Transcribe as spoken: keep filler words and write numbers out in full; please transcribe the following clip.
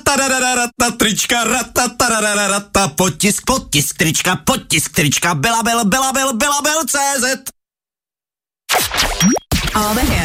Ratatarararata, trička, ratatarararata, potisk, potisk, trička, potisk, trička, Belabel, Belabel, Belabel, C Z. All the hits.